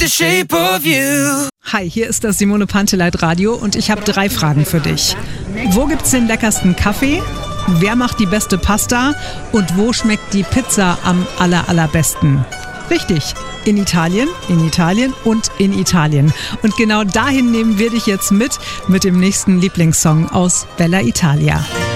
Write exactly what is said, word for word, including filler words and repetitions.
the shape of you. Hi, hier ist das Simone Panteleit Radio und ich habe drei Fragen für dich. Wo gibt's den leckersten Kaffee? Wer macht die beste Pasta? Und wo schmeckt die Pizza am aller, allerbesten? Richtig, in Italien, in Italien und in Italien. Und genau dahin nehmen wir dich jetzt mit, mit dem nächsten Lieblingssong aus Bella Italia.